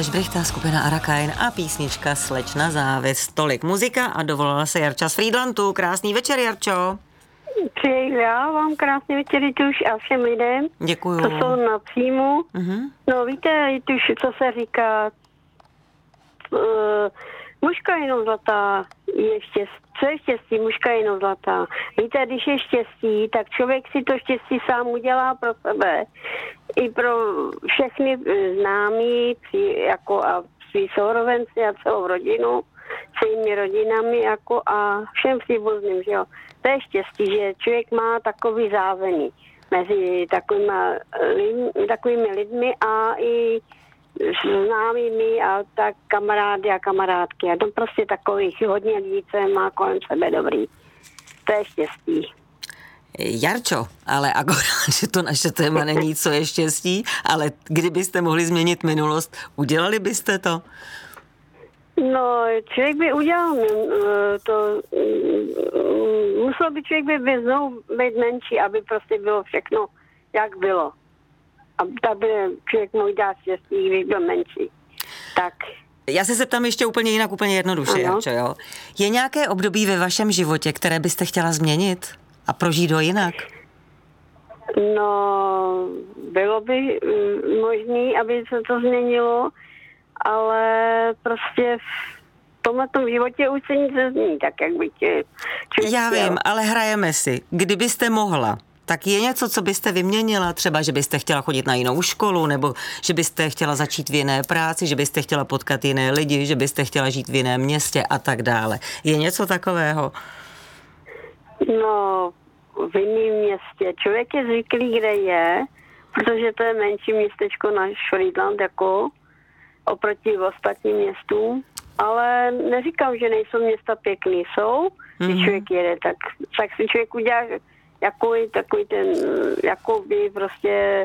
Aleš Brychta, skupina Arakain a písnička Slečna závist. Tolik muzika a dovolala se Jarča z Frýdlantu. Krásný večer, Jarčo. Přeji já vám krásný večer, Jituš, a všem lidem. Děkuju. To jsou na příjmu. No víte, Jituš, co se říká, mužka jenom zlatá, co je štěstí, mužka jenom zlatá. Víte, když je štěstí, tak člověk si to štěstí sám udělá pro sebe. I pro všechny známí, jako a svý sourovenci a celou rodinu, svými rodinami jako a všem příbuzným, že jo. To je štěstí, že člověk má takový zázemí mezi takovými lidmi a i známými a tak kamarády a kamarádky. A to prostě takových hodně lidí, co má kolem sebe dobrý. To je štěstí. Jarčo, ale akorát, že to naše téma není, co je štěstí, ale kdybyste mohli změnit minulost, udělali byste to? No, člověk by udělal to, musel by člověk by znovu být menší, aby prostě bylo všechno, jak bylo. A tak by člověk mohl dát štěstí, když byl menší. Tak. Já se zeptám ještě úplně jinak, úplně jednoduše, Jarčo, jo? Je nějaké období ve vašem životě, které byste chtěla změnit a prožít ho jinak? No, bylo by možné, aby se to změnilo, ale prostě v tomhletom životě už se nic nezmění, tak jak by tě člověk Já chtěl. vím, ale hrajeme si. Kdybyste mohla, tak je něco, co byste vyměnila? Třeba, že byste chtěla chodit na jinou školu, nebo že byste chtěla začít v jiné práci, že byste chtěla potkat jiné lidi, že byste chtěla žít v jiném městě a tak dále. Je něco takového? No, v jiném městě. Člověk je zvyklý, kde je, protože to je menší městečko na Frýdlant, jako oproti ostatním městům. Ale neříkám, že nejsou města pěkný. Jsou, když člověk jede, tak si člověk udělá takový ten, jakoby prostě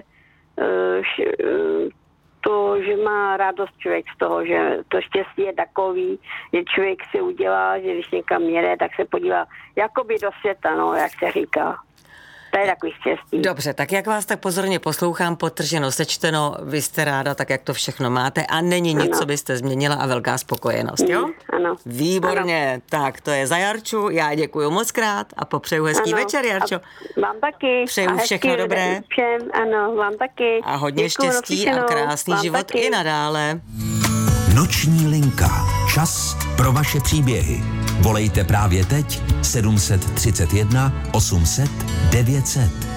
to, že má radost člověk z toho, že to štěstí je takový, že člověk si udělá, že když někam jede, tak se podívá jakoby do světa, no, jak se říká. To je takový štěstí. Dobře, tak jak vás tak pozorně poslouchám, podtrženo, sečteno, vy jste ráda, tak jak to všechno máte a není nic, co byste změnila a velká spokojenost, jo? Ano. Výborně, ano. Tak to je za Jarču, já děkuju moc krát a popřeju hezký večer, Jarčo. A vám taky. Přeju všechno dobré. Všem, ano, vám taky. A hodně štěstí a krásný vám život taky. i nadále. Noční linka. Čas pro vaše příběhy. Volejte právě teď 731 800 900.